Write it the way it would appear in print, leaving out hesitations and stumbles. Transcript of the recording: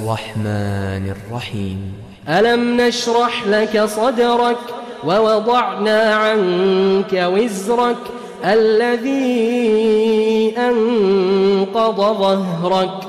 الرحمن الرحيم. ألم نشرح لك صدرك ووضعنا عنك وزرك الذي أنقض ظهرك